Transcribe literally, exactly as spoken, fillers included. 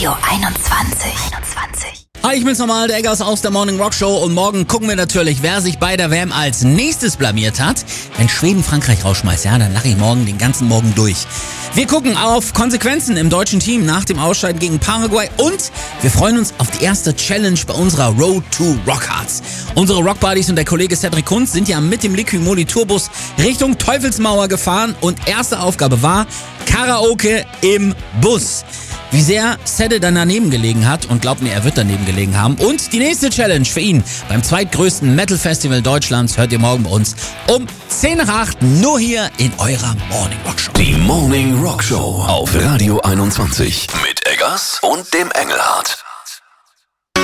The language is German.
einundzwanzig. einundzwanzig. Hi, ich bin's nochmal, der Eggers aus der Morning Rock Show und morgen gucken wir natürlich, wer sich bei der W M als nächstes blamiert hat. Wenn Schweden Frankreich rausschmeißt, ja, dann lache ich morgen den ganzen Morgen durch. Wir gucken auf Konsequenzen im deutschen Team nach dem Ausscheiden gegen Paraguay und wir freuen uns auf die erste Challenge bei unserer Road to Rockhards. Unsere Rockbuddies und der Kollege Cedric Kunz sind ja mit dem Liqui Moly Tourbus Richtung Teufelsmauer gefahren und erste Aufgabe war Karaoke im Bus. Wie sehr Cedde dann daneben gelegen hat und glaubt mir, er wird daneben gelegen haben. Und die nächste Challenge für ihn beim zweitgrößten Metal-Festival Deutschlands hört ihr morgen bei uns um zehn nach acht nur hier in eurer Morning Rock Show. Die Morning Rock Show auf Radio einundzwanzig mit Eggers und dem Engelhardt.